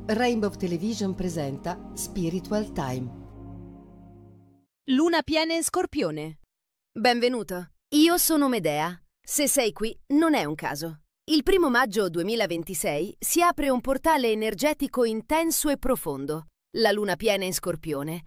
Rainbow Television presenta Spiritual Time. Luna piena in Scorpione. Benvenuto. Io sono Medea. Se sei qui, non è un caso. Il 1 maggio 2026 si apre un portale energetico intenso e profondo. La luna piena in Scorpione